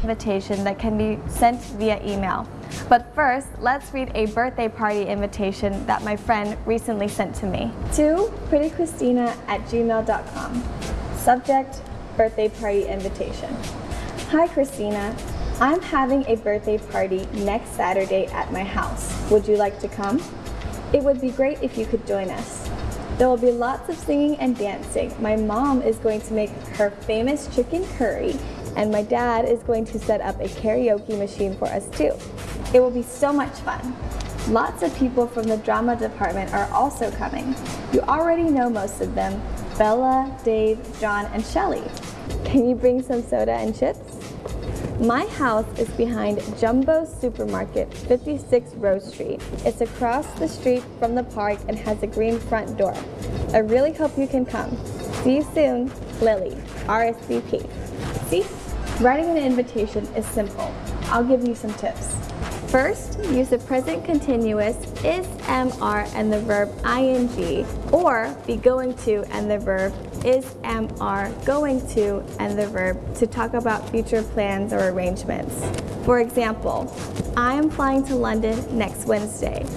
invitation that can be sent via email. But first, let's read a birthday party invitation that my friend recently sent to me. To prettychristina@gmail.com. Subject, birthday party invitation. Hi Christina, I'm having a birthday party next Saturday at my house. Would you like to come? It would be great if you could join us. There will be lots of singing and dancing. My mom is going to make her famous chicken curry, and my dad is going to set up a karaoke machine for us too. It will be so much fun. Lots of people from the drama department are also coming. You already know most of them: Bella, Dave, John, and Shelly. Can you bring some soda and chips? My house is behind Jumbo Supermarket, 56 Rose Street. It's across the street from the park and has a green front door. I really hope you can come. See you soon, Lily, RSVP. See? Writing an invitation is simple. I'll give you some tips. First, use the present continuous is, am, are, and the verb ing, or be going to and the verb is, am, are, going to, and the verb to talk about future plans or arrangements. For example, I am flying to London next Wednesday.